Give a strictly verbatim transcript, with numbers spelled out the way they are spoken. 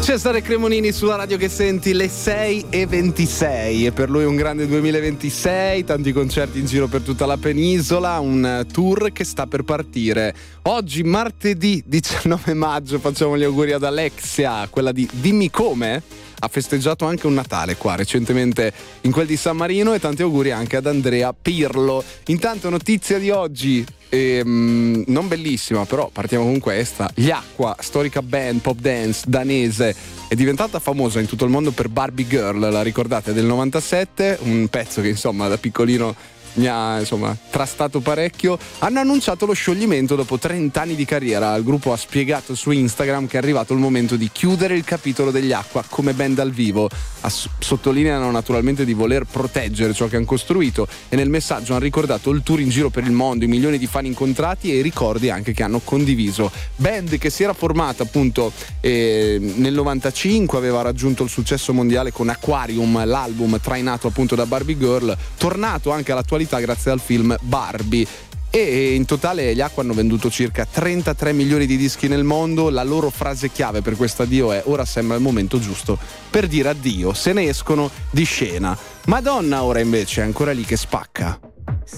Cesare Cremonini sulla radio che senti, le sei e ventisei, e per lui un grande duemilaventisei, tanti concerti in giro per tutta la penisola, un tour che sta per partire. Oggi martedì diciannove maggio facciamo gli auguri ad Alexia, quella di Dimmi Come. Ha festeggiato anche un Natale qua recentemente in quel di San Marino, e tanti auguri anche ad Andrea Pirlo. Intanto notizia di oggi, ehm, non bellissima, però partiamo con questa. Gli Aqua, storica band pop dance danese, è diventata famosa in tutto il mondo per Barbie Girl, la ricordate, del novantasette, un pezzo che insomma da piccolino mi ha insomma trastato parecchio. Hanno annunciato lo scioglimento dopo trenta anni di carriera. Il gruppo ha spiegato su Instagram che è arrivato il momento di chiudere il capitolo degli Aqua come band dal vivo. Ass- sottolineano naturalmente di voler proteggere ciò che hanno costruito, e nel messaggio hanno ricordato il tour in giro per il mondo, i milioni di fan incontrati e i ricordi anche che hanno condiviso. Band che si era formata appunto eh, nel novantacinque, aveva raggiunto il successo mondiale con Aquarium, l'album trainato appunto da Barbie Girl, tornato anche all'attualità grazie al film Barbie. E in totale gli Aqua hanno venduto circa trentatré milioni di dischi nel mondo. La loro frase chiave per questo addio è: ora sembra il momento giusto per dire addio. Se ne escono di scena. Madonna ora invece è ancora lì che spacca.